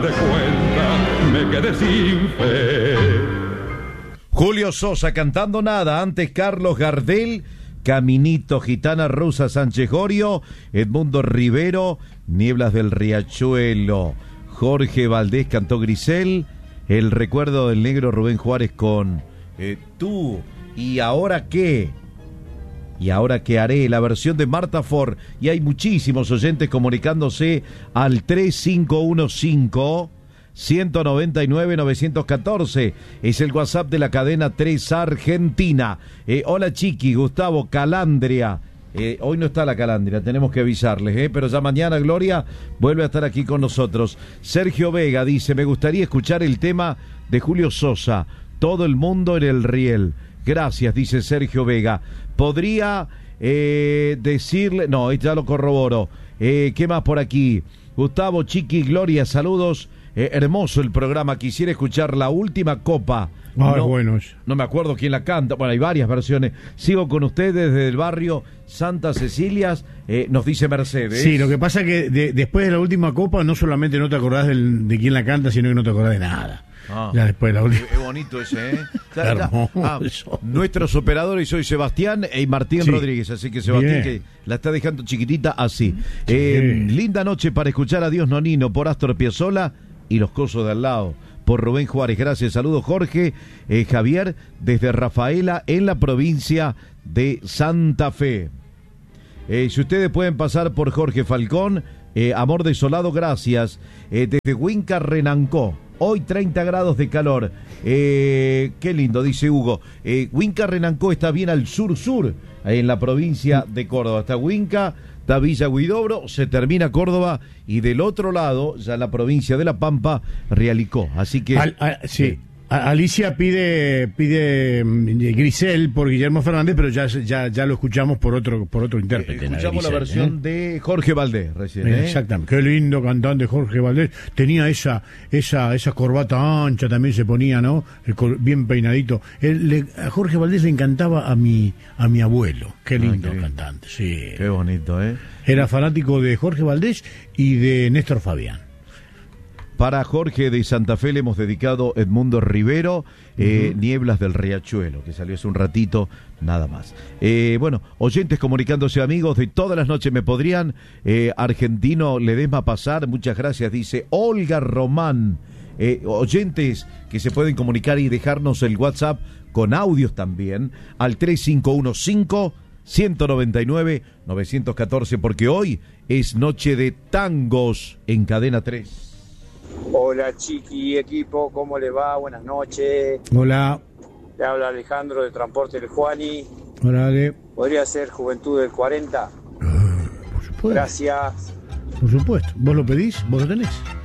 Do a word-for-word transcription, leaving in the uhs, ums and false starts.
de cuenta me quedé sin fe. Julio Sosa cantando Nada, antes Carlos Gardel, Caminito, Gitana Rusa, Sánchez Gorio, Edmundo Rivero, Nieblas del Riachuelo, Jorge Valdés cantó Grisel, El recuerdo del negro Rubén Juárez con eh, Tú, ¿y ahora qué? ¿Y ahora qué haré? La versión de Marta Ford. Y hay muchísimos oyentes comunicándose al tres cinco uno cinco, uno nueve nueve, nueve uno cuatro. Es el WhatsApp de la cadena tres Argentina. Eh, hola Chiqui, Gustavo, Calandria. Eh, hoy no está la Calandria, tenemos que avisarles, eh, pero ya mañana Gloria vuelve a estar aquí con nosotros. Sergio Vega dice, me gustaría escuchar el tema de Julio Sosa, Todo el mundo en el riel. Gracias, dice Sergio Vega. Podría eh, decirle... No, ya lo corroboro. Eh, ¿Qué más por aquí? Gustavo, Chiqui, Gloria, saludos. Eh, hermoso el programa. Quisiera escuchar La Última Copa. Ah, no, bueno. No me acuerdo quién la canta. Bueno, hay varias versiones. Sigo con ustedes desde el barrio Santa Cecilias, eh, nos dice Mercedes. Sí, lo que pasa es que de, después de La Última Copa no solamente no te acordás del, de quién la canta, sino que no te acordás de nada. Ah, ya después de la última. Es bonito ese, ¿eh? Ya, ya. Ah, nuestros operadores, soy Sebastián y Martín sí. Rodríguez, así que Sebastián que la está dejando chiquitita así. Sí. Eh, linda noche para escuchar a Dios Nonino por Astor Piazzolla y Los Cosos de al lado, por Rubén Juárez. Gracias, saludos Jorge, eh, Javier, desde Rafaela, en la provincia de Santa Fe. Eh, si ustedes pueden pasar por Jorge Falcón, eh, Amor Desolado, gracias. Eh, desde Huinca, Renancó. Hoy treinta grados de calor. Eh, qué lindo, dice Hugo. Eh, Huinca Renancó está bien al sur-sur, en la provincia de Córdoba. Está Huinca, está Villa Huidobro, se termina Córdoba y del otro lado, ya la provincia de La Pampa, Realicó. Así que... Al, al, sí. Eh, Alicia pide pide Grisel por Guillermo Fernández, pero ya ya ya lo escuchamos por otro por otro intérprete. Eh, escuchamos la, Grisel, la versión ¿eh? de Jorge Valdés recién. ¿eh? Exactamente. Qué lindo cantante Jorge Valdés. Tenía esa esa esa corbata ancha también se ponía, ¿no? Bien peinadito. Él, le, a Jorge Valdés le encantaba a mi a mi abuelo. Qué lindo ah, qué cantante. Sí. Qué bonito, ¿eh? Era fanático de Jorge Valdés y de Néstor Fabián. Para Jorge de Santa Fe le hemos dedicado Edmundo Rivero, eh, uh-huh. Nieblas del Riachuelo, que salió hace un ratito, nada más. Eh, bueno, oyentes comunicándose, amigos de todas las noches, ¿me podrían, eh, Argentino Ledesma pasar? Muchas gracias, dice Olga Román. Eh, oyentes que se pueden comunicar y dejarnos el WhatsApp con audios también, al tres cinco uno cinco, uno nueve nueve, nueve uno cuatro, porque hoy es noche de tangos en Cadena tres. Hola Chiqui, equipo, ¿cómo le va? Buenas noches. Hola. Le habla Alejandro de Transporte del Juani. Hola, Ale. ¿Podría ser Juventud del cuarenta? Uh, por supuesto. Gracias. Por supuesto. ¿Vos lo pedís? ¿Vos lo tenés?